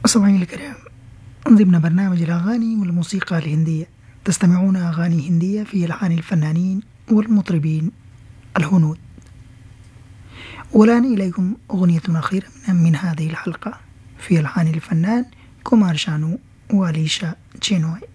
مستمعينا الكرام، ضمن برنامج الأغاني والموسيقى الهندية تستمعون أغاني هندية في ألحان الفنانين والمطربين الهنود. والآن إليكم أغنية أخيرة من هذه الحلقة في ألحان الفنان كومار شانو وأليشا تشينوي.